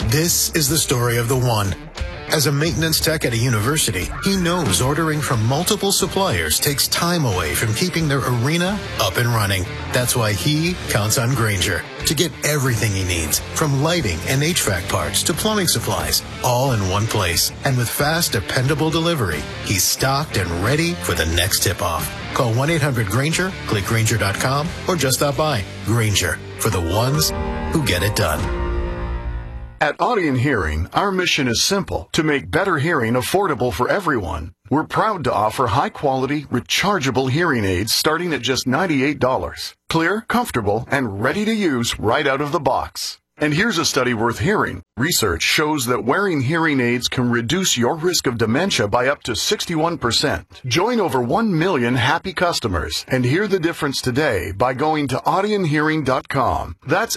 This is the story of the one. As a maintenance tech at a university, he knows ordering from multiple suppliers takes time away from keeping their arena up and running. That's why he counts on Grainger to get everything he needs, from lighting and HVAC parts to plumbing supplies, all in one place. And with fast, dependable delivery, he's stocked and ready for the next tip-off. Call 1-800-GRAINGER, click Grainger.com, or just stop by. Grainger, for the ones who get it done. At Audion Hearing, our mission is simple: to make better hearing affordable for everyone. We're proud to offer high-quality, rechargeable hearing aids starting at just $98. Clear, comfortable, and ready to use right out of the box. And here's a study worth hearing. Research shows that wearing hearing aids can reduce your risk of dementia by up to 61%. Join over 1 million happy customers and hear the difference today by going to audionhearing.com. That's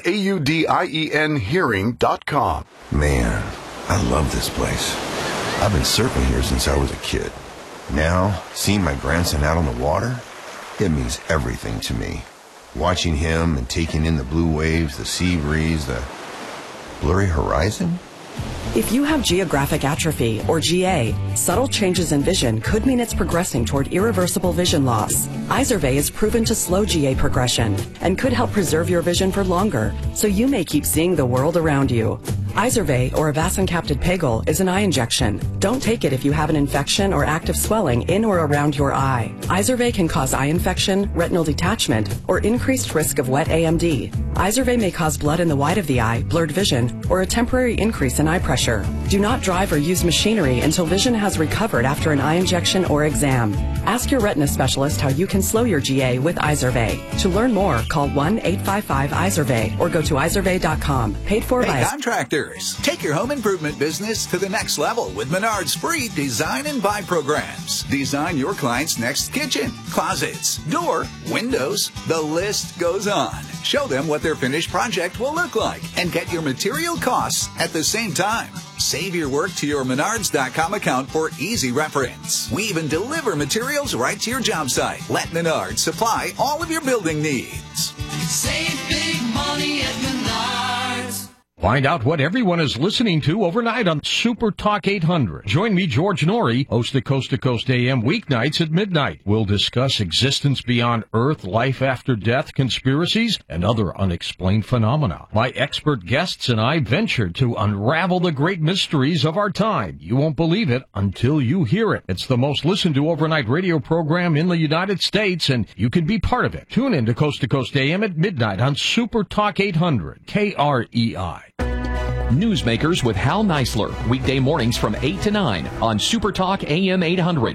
AUDIEN hearing.com. Man, I love this place. I've been surfing here since I was a kid. Now, seeing my grandson out on the water, it means everything to me. Watching him and taking in the blue waves, the sea breeze, the blurry horizon. If you have geographic atrophy, or GA, subtle changes in vision could mean it's progressing toward irreversible vision loss. Izervay is proven to slow GA progression and could help preserve your vision for longer, so you may keep seeing the world around you. Izervay, or avacincaptad pegol, is an eye injection. Don't take it if you have an infection or active swelling in or around your eye. Izervay can cause eye infection, retinal detachment, or increased risk of wet AMD. Izervay may cause blood in the white of the eye, blurred vision, or a temporary increase in eye pressure. Do not drive or use machinery until vision has recovered after an eye injection or exam. Ask your retina specialist how you can slow your GA with Izervay. To learn more, call 1-855-IZERVAY or go to izervay.com. Paid for by contractors. Take your home improvement business to the next level with Menard's free design and buy programs. Design your client's next kitchen, closets, door, windows. The list goes on. Show them what their finished project will look like and get your material costs at the same time. Save your work to your Menards.com account for easy reference. We even deliver materials right to your job site. Let Menards supply all of your building needs. Save big money at Menards. Find out what everyone is listening to overnight on Super Talk 800. Join me, George Norrie, host of Coast to Coast AM weeknights at midnight. We'll discuss existence beyond Earth, life after death, conspiracies, and other unexplained phenomena. My expert guests and I venture to unravel the great mysteries of our time. You won't believe it until you hear it. It's the most listened to overnight radio program in the United States, and you can be part of it. Tune in to Coast AM at midnight on Super Talk 800, KREI. Newsmakers with Hal Neisler, weekday mornings from 8 to 9 on Super Talk AM 800,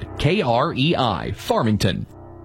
KREI, Farmington.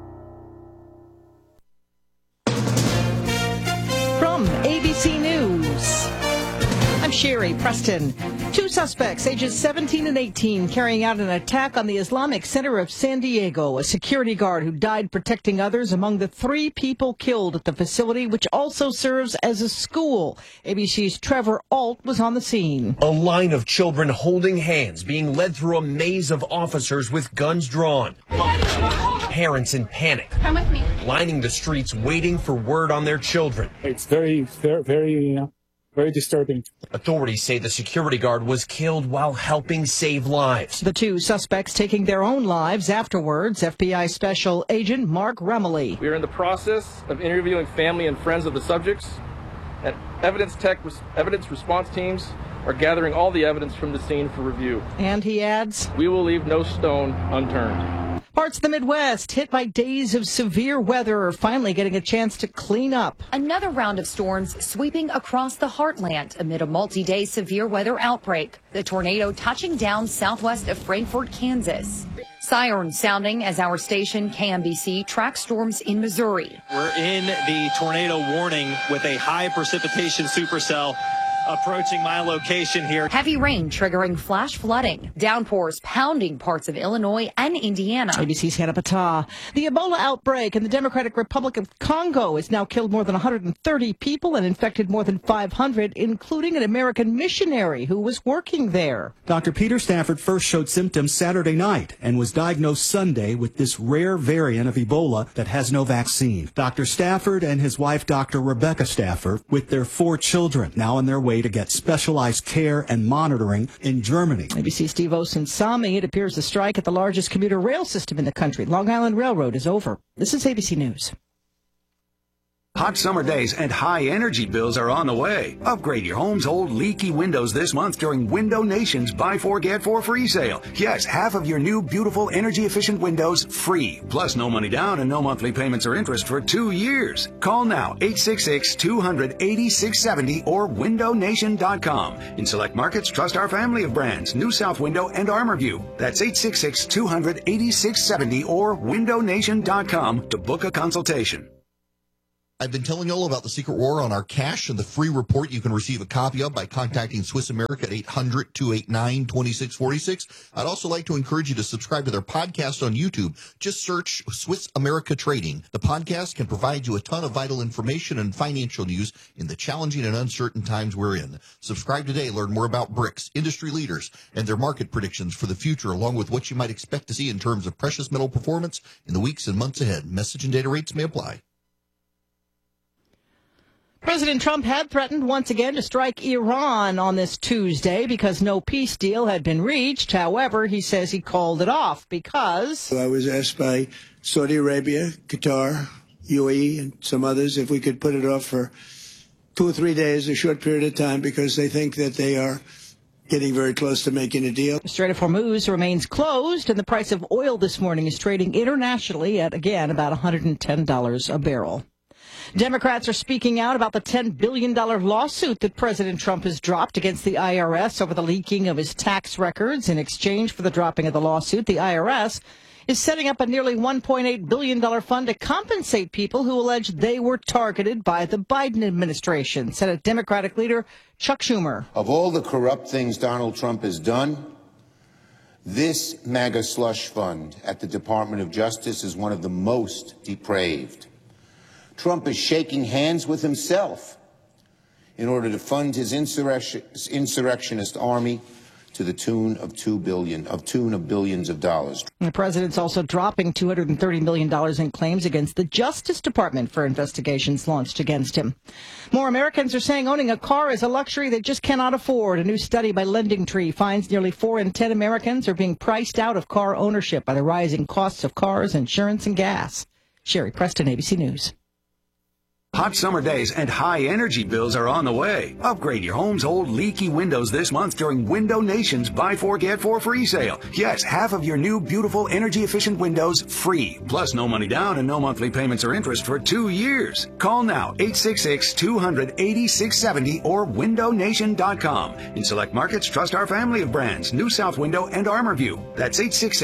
From ABC News, I'm Sherry Preston. Two suspects, ages 17 and 18, carrying out an attack on the Islamic Center of San Diego. A security guard who died protecting others among the 3 people killed at the facility, which also serves as a school. ABC's Trevor Alt was on the scene. A line of children holding hands being led through a maze of officers with guns drawn. Parents in panic. Come with me. Lining the streets waiting for word on their children. It's very disturbing. Authorities say the security guard was killed while helping save lives. The two suspects taking their own lives afterwards. FBI Special Agent Mark Remley. We are in the process of interviewing family and friends of the subjects, and evidence response teams are gathering all the evidence from the scene for review. And he adds, we will leave no stone unturned. Parts of the Midwest hit by days of severe weather are finally getting a chance to clean up. Another round of storms sweeping across the heartland amid a multi-day severe weather outbreak. The tornado touching down southwest of Frankfort, Kansas. Sirens sounding as our station KMBC tracks storms in Missouri. We're in the tornado warning with a high precipitation supercell approaching my location here. Heavy rain triggering flash flooding. Downpours pounding parts of Illinois and Indiana. ABC's Hannah Patah. The Ebola outbreak in the Democratic Republic of Congo has now killed more than 130 people and infected more than 500, including an American missionary who was working there. Dr. Peter Stafford first showed symptoms Saturday night and was diagnosed Sunday with this rare variant of Ebola that has no vaccine. Dr. Stafford and his wife, Dr. Rebecca Stafford, with their 4 children, now on their way way to get specialized care and monitoring in Germany. ABC Steve Olson Sami. It appears the strike at the largest commuter rail system in the country, Long Island Railroad, is over. This is ABC News. Hot summer days and high energy bills are on the way. Upgrade your home's old leaky windows this month during Window Nation's Buy 4 Get 4 free sale. Yes, half of your new beautiful energy efficient windows free. Plus no money down and no monthly payments or interest for 2 years. Call now 866-200-8670 or windownation.com. In select markets, trust our family of brands, New South Window and ArmorView. That's 866-200-8670 or windownation.com to book a consultation. I've been telling you all about the secret war on our cash and the free report you can receive a copy of by contacting Swiss America at 800-289-2646. I'd also like to encourage you to subscribe to their podcast on YouTube. Just search Swiss America Trading. The podcast can provide you a ton of vital information and financial news in the challenging and uncertain times we're in. Subscribe today. Learn more about BRICS, industry leaders, and their market predictions for the future, along with what you might expect to see in terms of precious metal performance in the weeks and months ahead. Message and data rates may apply. President Trump had threatened once again to strike Iran on this Tuesday because no peace deal had been reached. However, he says he called it off because I was asked by Saudi Arabia, Qatar, UAE, and some others if we could put it off for 2 or 3 days, a short period of time, because they think that they are getting very close to making a deal. The Strait of Hormuz remains closed, and the price of oil this morning is trading internationally at, again, about $110 a barrel. Democrats are speaking out about the $10 billion lawsuit that President Trump has dropped against the IRS over the leaking of his tax records. In exchange for the dropping of the lawsuit, the IRS is setting up a nearly $1.8 billion fund to compensate people who allege they were targeted by the Biden administration. Senate Democratic leader Chuck Schumer. Of all the corrupt things Donald Trump has done, this MAGA slush fund at the Department of Justice is one of the most depraved. Trump is shaking hands with himself in order to fund his insurrectionist army to the tune of billions of dollars. The president's also dropping $230 million in claims against the Justice Department for investigations launched against him. More Americans are saying owning a car is a luxury they just cannot afford. A new study by LendingTree finds nearly 4 in 10 Americans are being priced out of car ownership by the rising costs of cars, insurance, and gas. Sherry Preston, ABC News. Hot summer days and high energy bills are on the way. Upgrade your home's old leaky windows this month during Window Nation's Buy 4 Get 4 free sale. Yes, half of your new beautiful energy efficient windows free. Plus no money down and no monthly payments or interest for 2 years. Call now 866-200-8670 or windownation.com. In select markets, trust our family of brands, New South Window and ArmorView. That's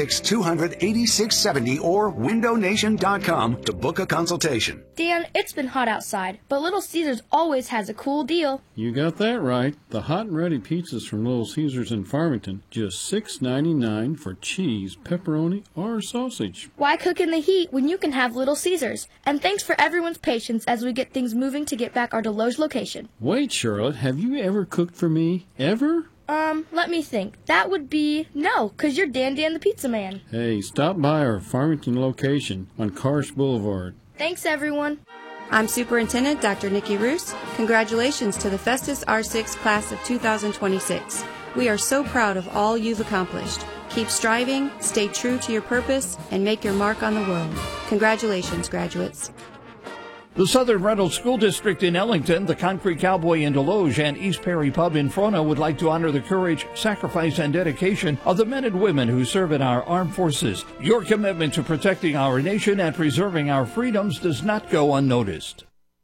866-200-8670 or windownation.com to book a consultation. Dan, it's been hot outside, but Little Caesars always has a cool deal. You got that right. The hot and ready pizzas from Little Caesars in Farmington, just $6.99 for cheese, pepperoni, or sausage. Why cook in the heat when you can have Little Caesars? And thanks for everyone's patience as we get things moving to get back our Deloge location. Wait, Charlotte, have you ever cooked for me? Ever? Let me think. That would be no, 'cause you're Dan the Pizza Man. Hey, stop by our Farmington location on Karsh Boulevard. Thanks, everyone. I'm Superintendent Dr. Nikki Roos. Congratulations to the Festus R6 class of 2026. We are so proud of all you've accomplished. Keep striving, stay true to your purpose, and make your mark on the world. Congratulations, graduates. The Southern Reynolds School District in Ellington, the Concrete Cowboy in Deloge, and East Perry Pub in Frona would like to honor the courage, sacrifice, and dedication of the men and women who serve in our armed forces. Your commitment to protecting our nation and preserving our freedoms does not go unnoticed.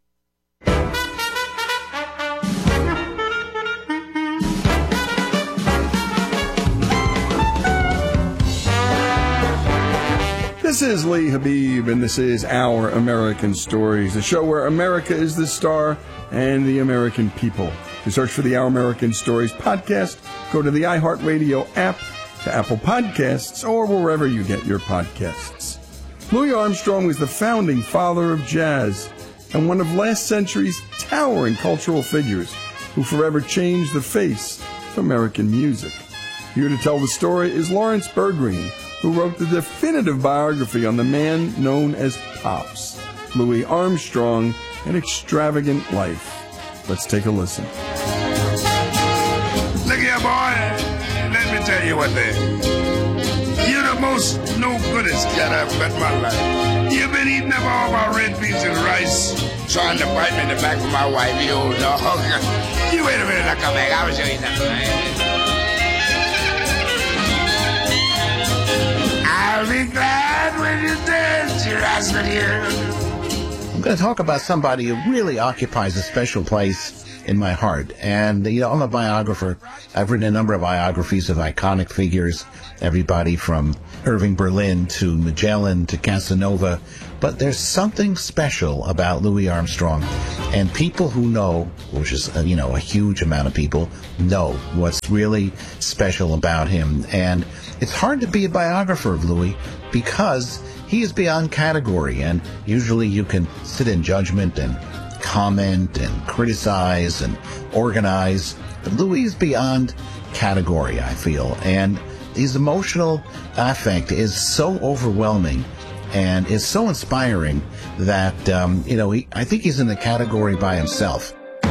This is Lee Habib, and this is Our American Stories, a show where America is the star and the American people. To search for the Our American Stories podcast, go to the iHeartRadio app, to Apple Podcasts, or wherever you get your podcasts. Louis Armstrong was the founding father of jazz and one of last century's towering cultural figures who forever changed the face of American music. Here to tell the story is Lawrence Bergreen, who wrote the definitive biography on the man known as Pops, Louis Armstrong, An Extravagant Life. Let's take a listen. Look here, boy. Let me tell you one thing. You're the most no-goodest cat I've met in my life. You've been eating up all my red beans and rice, trying to bite me in the back of my wife, you old dog. You wait a minute, I'll come back. I will show you something. I'll be glad when you're dead, your husband here. I'm going to talk about somebody who really occupies a special place in my heart. And, you know, I'm a biographer. I've written a number of biographies of iconic figures, everybody from Irving Berlin to Magellan to Casanova. But there's something special about Louis Armstrong. And people who know, which is, a huge amount of people, know what's really special about him. And it's hard to be a biographer of Louis because he is beyond category. And usually you can sit in judgment and comment and criticize and organize. But Louis is beyond category, I feel. And his emotional affect is so overwhelming and is so inspiring that, I think he's in the category by himself.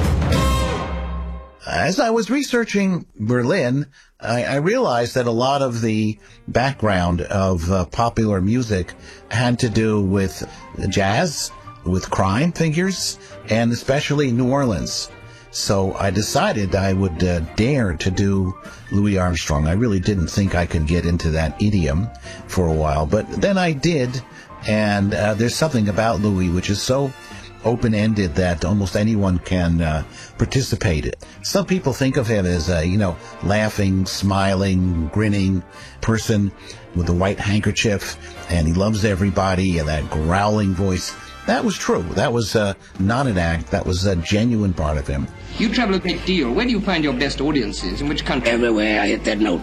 As I was researching Berlin, I realized that a lot of the background of popular music had to do with jazz, with crime figures, and especially New Orleans. So I decided I would dare to do Louis Armstrong. I really didn't think I could get into that idiom for a while, but then I did, and there's something about Louis which is so open-ended that almost anyone can participate. Some people think of him as a, laughing, smiling, grinning person with a white handkerchief, and he loves everybody, and that growling voice. That was true. That was not an act. That was a genuine part of him. You travel a great deal. Where do you find your best audiences? In which country? Everywhere I hit that note.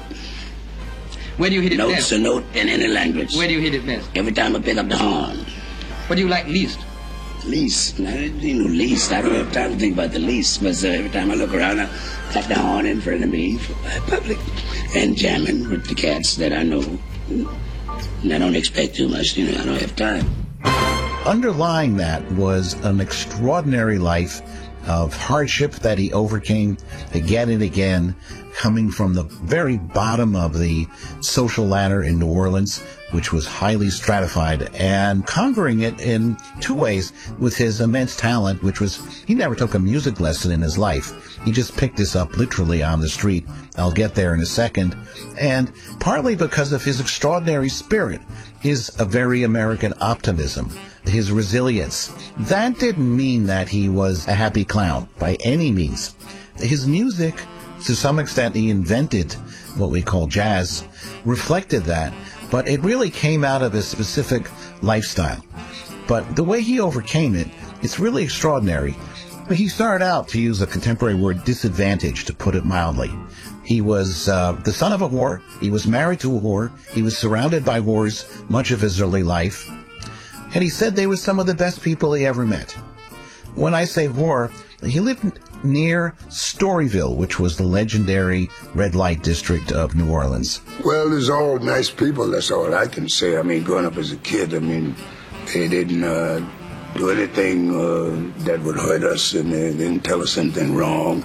Where do you hit it Note's best? a note in any language. Where do you hit it best? Every time I pick up the horn. What do you like least? Least? Least. I don't have time to think about the least. But every time I look around, I put the horn in front of me for my public and jamming with the cats that I know. And I don't expect too much. I don't have time. Underlying that was an extraordinary life of hardship that he overcame again and again, coming from the very bottom of the social ladder in New Orleans, which was highly stratified, and conquering it in two ways: with his immense talent, which was, he never took a music lesson in his life. He just picked this up literally on the street. I'll get there in a second. And partly because of his extraordinary spirit, his a very American optimism, his resilience. That didn't mean that he was a happy clown by any means. His music, to some extent, he invented what we call jazz, reflected that, but it really came out of a specific lifestyle. But the way he overcame it, it's really extraordinary. He started out, to use a contemporary word, disadvantaged, to put it mildly. He was the son of a whore. He was married to a whore. He was surrounded by whores much of his early life. And he said they were some of the best people he ever met. When I say whore, he lived near Storyville, which was the legendary red light district of New Orleans. Well, there's all nice people, that's all I can say. Growing up as a kid, they didn't do anything that would hurt us, and they didn't tell us anything wrong.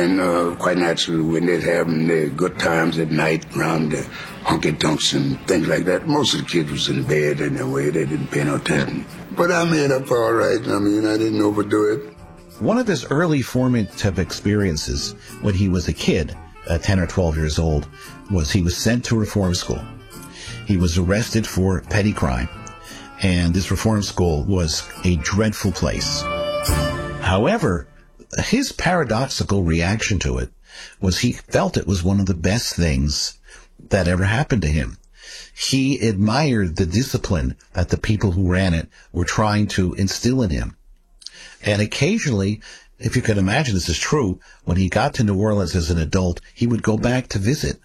And quite naturally, when they'd have their good times at night around the honky-tonks and things like that, most of the kids was in bed anyway. They didn't pay no attention. But I made up all right. I didn't overdo it. One of his early formative experiences when he was a kid, 10 or 12 years old, was he was sent to reform school. He was arrested for petty crime, and this reform school was a dreadful place. However, his paradoxical reaction to it was he felt it was one of the best things that ever happened to him. He admired the discipline that the people who ran it were trying to instill in him. And occasionally, if you can imagine this is true, when he got to New Orleans as an adult, he would go back to visit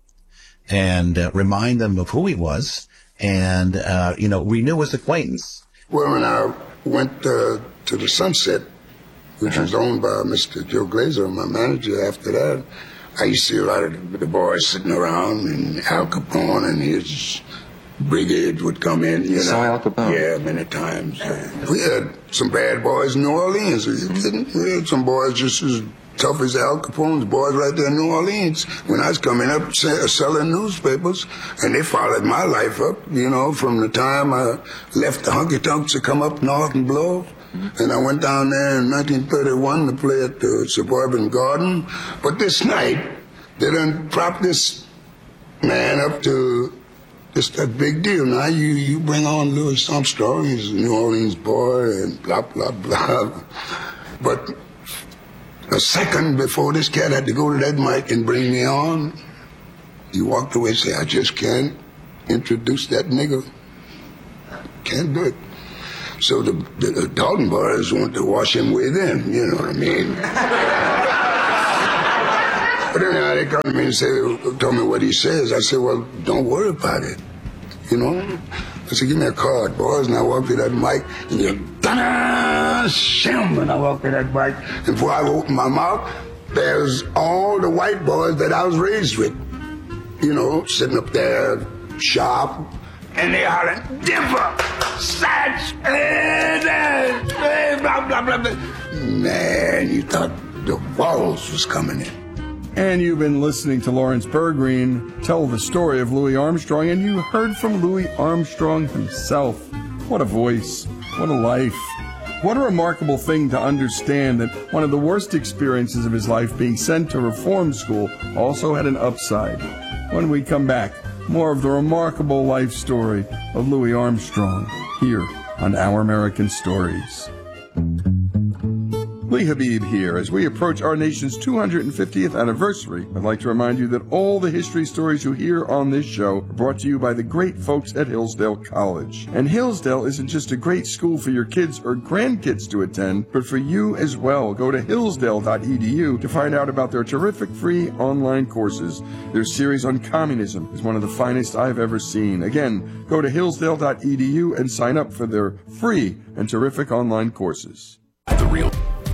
and remind them of who he was and, renew his acquaintance. Well, when I went to the Sunset, which was owned by Mr. Joe Glazer, my manager, after that, I used to see a lot of the boys sitting around, and Al Capone and his brigade would come in. You saw Al Capone? Yeah, many times. We had some bad boys in New Orleans. We had some boys just as tough as Al Capone's boys right there in New Orleans when I was coming up selling newspapers, and they followed my life up, you know, from the time I left the Hunky Tonks to come up north and blow. And I went down there in 1931 to play at the Suburban Garden. But this night, they done propped this man up to just a big deal. Now you bring on Louis Armstrong, he's a New Orleans boy, and blah, blah, blah. But a second before this cat had to go to that mic and bring me on, he walked away and said, I just can't introduce that nigga. Can't do it. So the Dalton boys want to wash him with them, you know what I mean? But anyhow, they come to me and told me what he says. I said, well, don't worry about it, you know? I said, give me a card, boys. And I walked to that mic, and you shim, and I walked to that mic. And before I opened my mouth, there's all the white boys that I was raised with, you know, sitting up there, sharp, and they hollering, Dimper, Satch, blah, blah, blah, blah. Man, you thought the walls was coming in. And you've been listening to Lawrence Bergreen tell the story of Louis Armstrong, and you heard from Louis Armstrong himself. What a voice. What a life. What a remarkable thing to understand that one of the worst experiences of his life, being sent to reform school, also had an upside. When we come back, more of the remarkable life story of Louis Armstrong here on Our American Stories. Lee Habib here. As we approach our nation's 250th anniversary, I'd like to remind you that all the history stories you hear on this show are brought to you by the great folks at Hillsdale College. And Hillsdale isn't just a great school for your kids or grandkids to attend, but for you as well. Go to hillsdale.edu to find out about their terrific free online courses. Their series on communism is one of the finest I've ever seen. Again, go to hillsdale.edu and sign up for their free and terrific online courses. The real.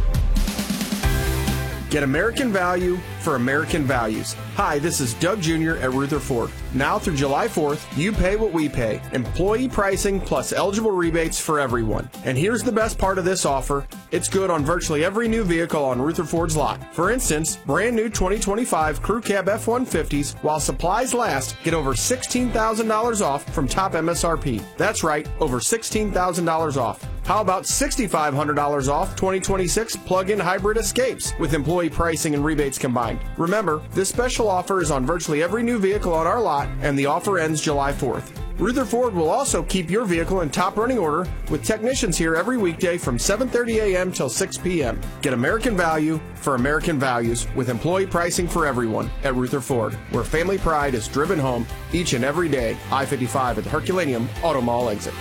Get American value for American values. Hi, this is Doug Jr. at Rutherford. Now through July 4th, you pay what we pay. Employee pricing plus eligible rebates for everyone. And here's the best part of this offer. It's good on virtually every new vehicle on Rutherford's lot. For instance, brand new 2025 Crew Cab F-150s, while supplies last, get over $16,000 off from top MSRP. That's right, over $16,000 off. How about $6,500 off 2026 plug-in hybrid Escapes with employee pricing and rebates combined? Remember, this special offer is on virtually every new vehicle on our lot, and the offer ends July 4th. Rutherford will also keep your vehicle in top running order with technicians here every weekday from 7:30 a.m. till 6 p.m. Get American value for American values with employee pricing for everyone at Rutherford, where family pride is driven home each and every day. I-55 at the Herculaneum Auto Mall exit.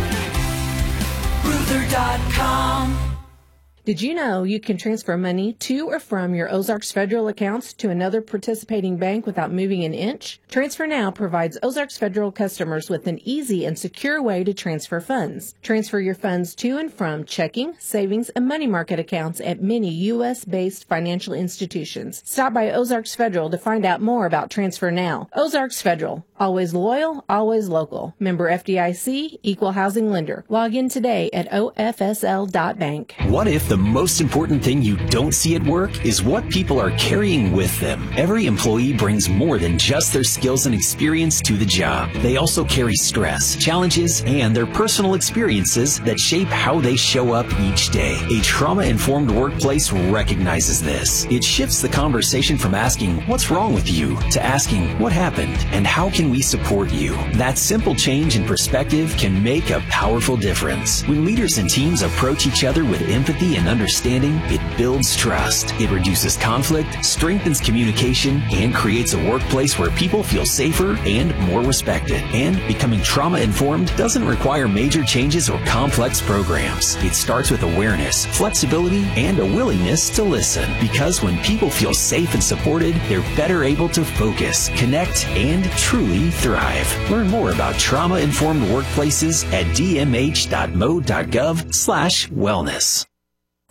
Ruther.com. Did you know you can transfer money to or from your Ozarks Federal accounts to another participating bank without moving an inch? Transfer Now provides Ozarks Federal customers with an easy and secure way to transfer funds. Transfer your funds to and from checking, savings, and money market accounts at many U.S.-based financial institutions. Stop by Ozarks Federal to find out more about Transfer Now. Ozarks Federal, always loyal, always local. Member FDIC, equal housing lender. Log in today at ofsl.bank. What if the most important thing you don't see at work is what people are carrying with them? Every employee brings more than just their skills and experience to the job. They also carry stress, challenges, and their personal experiences that shape how they show up each day. A trauma-informed workplace recognizes this. It shifts the conversation from asking, "What's wrong with you?" to asking, "What happened and how can we support you?" That simple change in perspective can make a powerful difference. When leaders and teams approach each other with empathy and understanding, it builds trust. It reduces conflict, strengthens communication, and creates a workplace where people feel safer and more respected. And becoming trauma-informed doesn't require major changes or complex programs. It starts with awareness, flexibility, and a willingness to listen. Because when people feel safe and supported, they're better able to focus, connect, and truly thrive. Learn more about trauma-informed workplaces at dmh.mo.gov/wellness.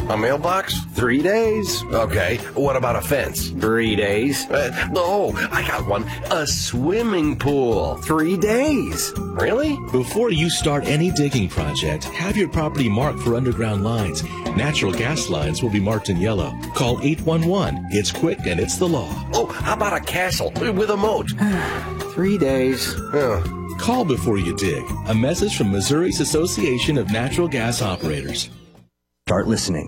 A mailbox? 3 days. Okay. What about a fence? 3 days. I got one. A swimming pool. 3 days. Really? Before you start any digging project, have your property marked for underground lines. Natural gas lines will be marked in yellow. Call 811. It's quick and it's the law. Oh, how about a castle with a moat? 3 days. Yeah. Call before you dig. A message from Missouri's Association of Natural Gas Operators. Start listening.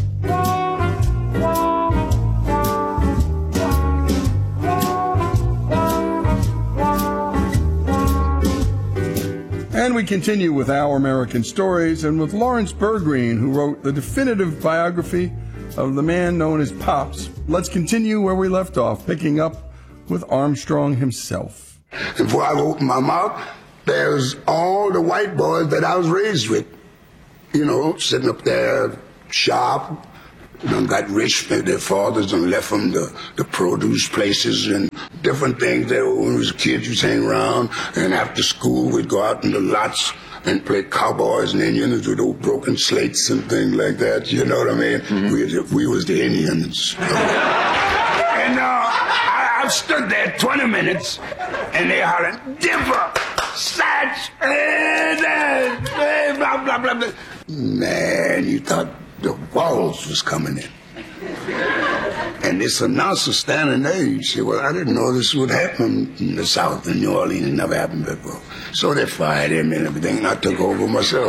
And we continue with Our American Stories and with Lawrence Bergreen, who wrote the definitive biography of the man known as Pops. Let's continue where we left off, picking up with Armstrong himself. Before I opened my mouth, there's all the white boys that I was raised with. You know, sitting up there, sharp, done got rich, their fathers and left them the produce places and different things that when we was kids you'd hang around, and after school we'd go out in the lots and play cowboys and Indians with old broken slates and things like that, you know what I mean? Mm-hmm. We was the Indians. And I've stood there 20 minutes and they hollering, Dipper, Satch, blah, blah, blah, blah. Man, you thought the walls was coming in. And this announcer standing there, you say, well, I didn't know this would happen in the South, in New Orleans. It never happened before. So they fired him and everything, and I took over myself.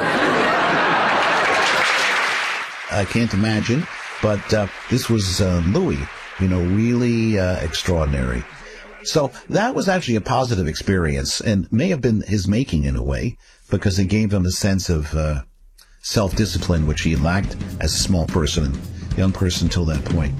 I can't imagine, but this was Louis, really extraordinary. So that was actually a positive experience and may have been his making in a way, because it gave him a sense of self-discipline, which he lacked as a small person, young person till that point.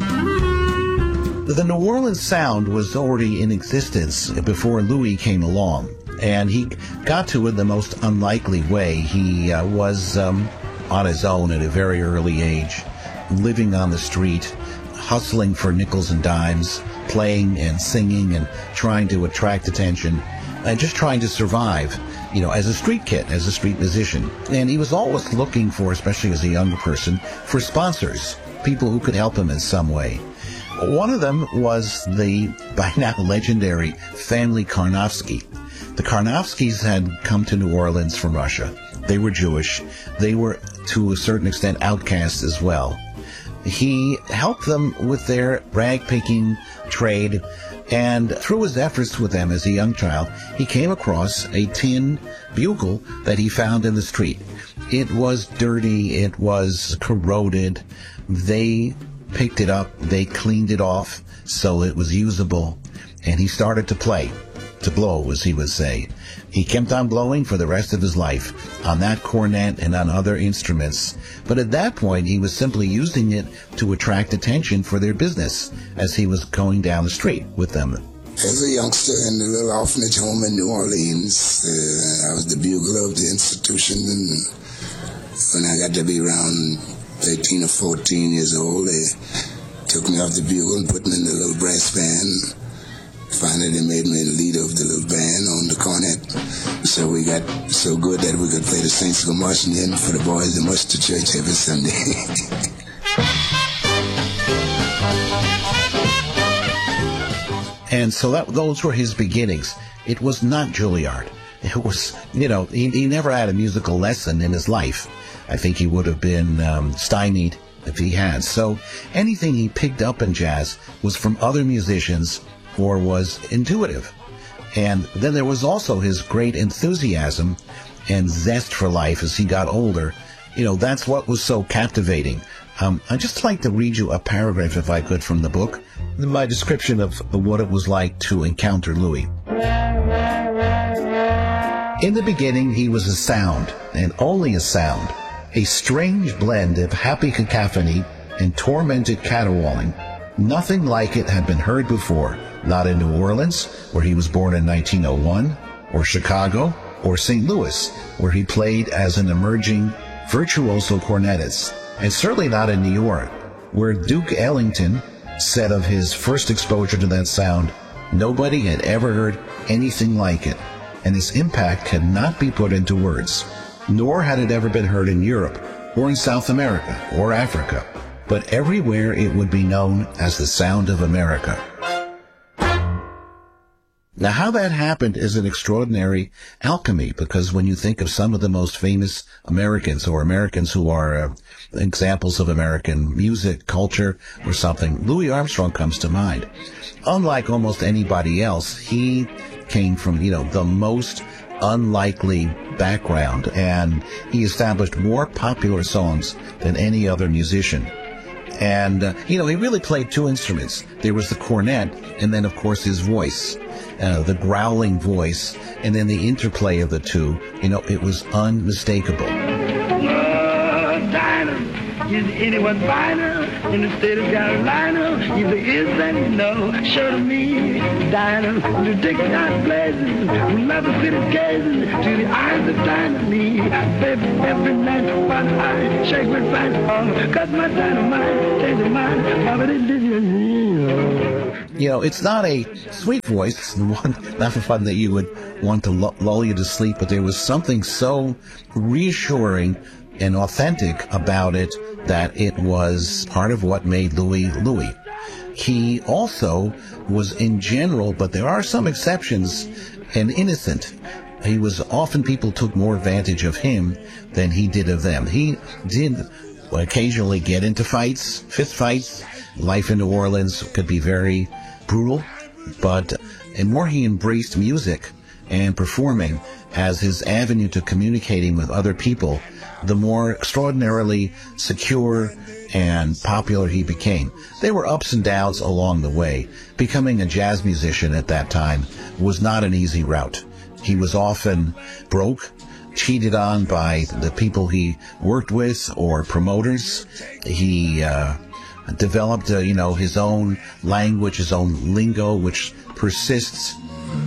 The New Orleans sound was already in existence before Louis came along, and he got to it the most unlikely way. He was on his own at a very early age, living on the street, hustling for nickels and dimes, playing and singing and trying to attract attention, and just trying to survive, as a street kid, as a street musician. And he was always looking for, especially as a younger person, for sponsors, people who could help him in some way. One of them was the, by now, legendary family Karnofsky. The Karnofskys had come to New Orleans from Russia. They were Jewish. They were, to a certain extent, outcasts as well. He helped them with their rag-picking trade, and through his efforts with them as a young child, he came across a tin bugle that he found in the street. It was dirty, it was corroded. They picked it up, they cleaned it off so it was usable, and he started to play, to blow, as he would say. He kept on blowing for the rest of his life on that cornet and on other instruments. But at that point, he was simply using it to attract attention for their business as he was going down the street with them. As a youngster in the little orphanage home in New Orleans, I was the bugle of the institution. And when I got to be around 13 or 14 years old, they took me off the bugle and put me in the little brass band. Finally, they made me the leader of the little band on the cornet. So we got so good that we could play the Saints go marching in for the boys that march to church every Sunday. And so those were his beginnings. It was not Juilliard. It was, he never had a musical lesson in his life. I think he would have been stymied if he had. So anything he picked up in jazz was from other musicians or was intuitive. And then there was also his great enthusiasm and zest for life as he got older. That's what was so captivating. I'd just like to read you a paragraph, if I could, from the book, my description of what it was like to encounter Louis. In the beginning, he was a sound, and only a sound, a strange blend of happy cacophony and tormented caterwauling. Nothing like it had been heard before, not in New Orleans, where he was born in 1901, or Chicago, or St. Louis, where he played as an emerging virtuoso cornetist, and certainly not in New York, where Duke Ellington said of his first exposure to that sound, nobody had ever heard anything like it, and its impact cannot be put into words. Nor had it ever been heard in Europe, or in South America or Africa, but everywhere it would be known as the sound of America. Now, how that happened is an extraordinary alchemy, because when you think of some of the most famous Americans, or Americans who are examples of American music, culture, or something, Louis Armstrong comes to mind. Unlike almost anybody else, he came from, the most unlikely background, and he established more popular songs than any other musician. And, he really played two instruments. There was the cornet, and then, of course, his voice. The growling voice, and then the interplay of the two, it was unmistakable. Dinah, is anyone finer in the state of Carolina? If there is, then you know, show to me. Dinah, the Dixon blazing, we love the city gazing to the eyes of Dinah me. Baby, every night, fun I shake with fine song, cause my dynamite change your mind, mama, they did you. It's not a sweet voice, not for fun that you would want to lull you to sleep, but there was something so reassuring and authentic about it that it was part of what made Louis Louis. He also was, in general, but there are some exceptions, and innocent. He was often, people took more advantage of him than he did of them. He did occasionally get into fights, fist fights. Life in New Orleans could be very brutal, but the more he embraced music and performing as his avenue to communicating with other people, the more extraordinarily secure and popular he became. There were ups and downs along the way. Becoming a jazz musician at that time was not an easy route. He was often broke, cheated on by the people he worked with or promoters. He developed, his own language, his own lingo, which persists